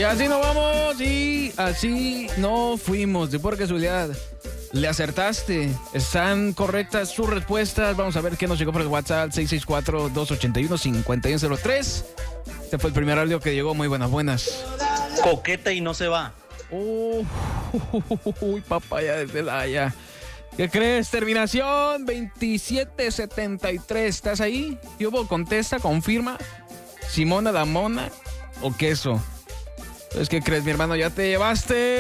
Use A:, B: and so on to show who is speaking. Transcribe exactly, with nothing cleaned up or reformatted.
A: Y así nos vamos y así no fuimos. De por casualidad, le acertaste. Están correctas sus respuestas. Vamos a ver qué nos llegó por el WhatsApp seis seis cuatro, dos ocho uno, cinco uno cero tres. Este fue el primer audio que llegó. Muy buenas, buenas.
B: Coqueta y no se va.
A: Uh, uy, papaya desde la allá. ¿Qué crees? Terminación veintisiete setenta y tres. ¿Estás ahí? ¿Qué hubo? Contesta, confirma. ¿Simona la mona o queso? Pues, ¿qué crees, mi hermano? Ya te llevaste